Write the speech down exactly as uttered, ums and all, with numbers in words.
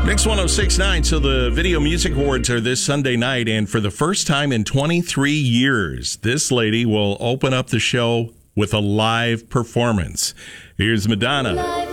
Mix one oh six point nine. So the Video Music Awards are this Sunday night, and for the first time in twenty-three years, this lady will open up the show with a live performance. Here's Madonna.